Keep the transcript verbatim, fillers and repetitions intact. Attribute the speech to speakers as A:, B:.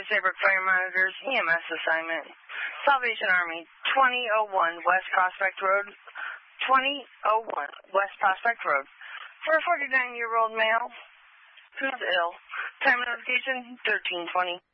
A: to Saybrook Fire Monitors E M S assignment. Salvation Army, twenty oh one West Prospect Road, twenty oh one West Prospect Road. For a forty-nine-year-old male who's ill. Time of notification, thirteen twenty.